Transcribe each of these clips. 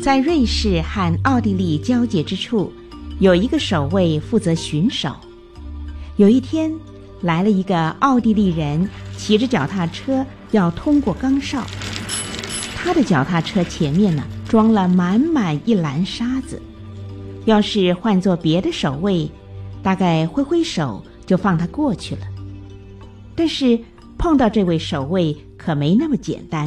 在瑞士和奥地利交界之处，有一个守卫负责巡守。有一天，来了一个奥地利人，骑着脚踏车要通过岗哨。他的脚踏车前面呢，装了满满一篮沙子。要是换做别的守卫，大概挥挥手就放他过去了。但是碰到这位守卫可没那么简单。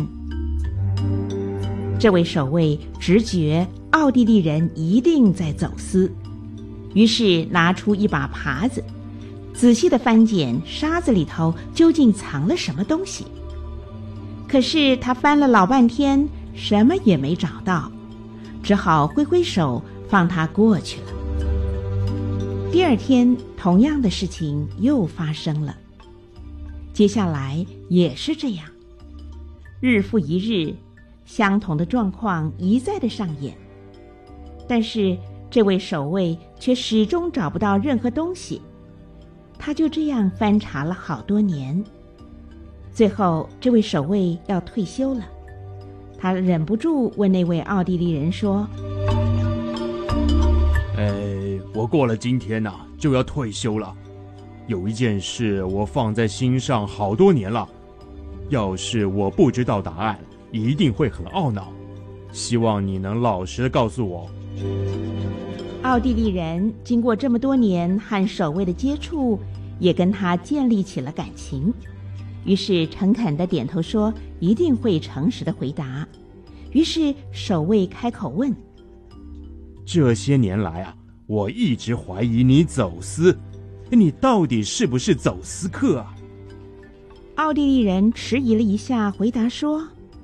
这位守卫直觉奥地利人一定在走私，于是拿出一把耙子，仔细地翻检沙子里头究竟藏了什么东西。可是他翻了老半天，什么也没找到，只好挥挥手放他过去了。第二天，同样的事情又发生了。接下来也是这样，日复一日，相同的状况一再的上演。但是这位守卫却始终找不到任何东西，他就这样翻查了好多年。最后这位守卫要退休了，他忍不住问那位奥地利人说： 我过了今天就要退休了，有一件事我放在心上好多年了，要是我不知道答案，一定会很懊恼，希望你能老实地告诉我。 奥地利人经过这么多年和守卫的接触，也跟他建立起了感情，于是诚恳地点头说一定会诚实地回答。于是守卫开口问： 这些年来我一直怀疑你走私，你到底是不是走私客啊？ 奥地利人迟疑了一下，回答说：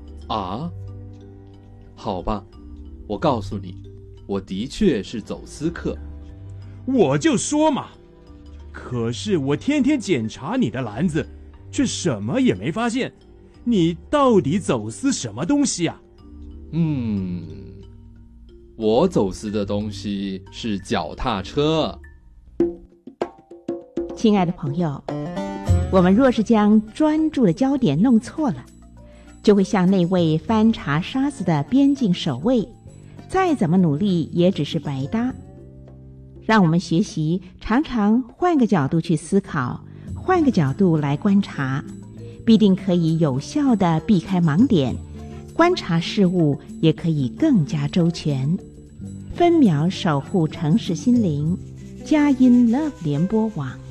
好吧，我告诉你，我的确是走私客。 我就说嘛，可是我天天检查你的篮子，却什么也没发现，你到底走私什么东西啊？ 我走私的东西是脚踏车。 亲爱的朋友，我们若是将专注的焦点弄错了，就会像那位翻查沙子的边境守卫，再怎么努力也只是白搭。让我们学习常常换个角度去思考，换个角度来观察，必定可以有效地避开盲点，观察事物也可以更加周全。分秒守护城市心灵，佳音 Love 联播网。